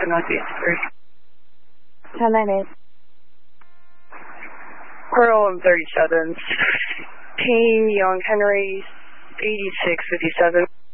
Northeast 3. 1098. Pearl and 37. King Young Henry 8657.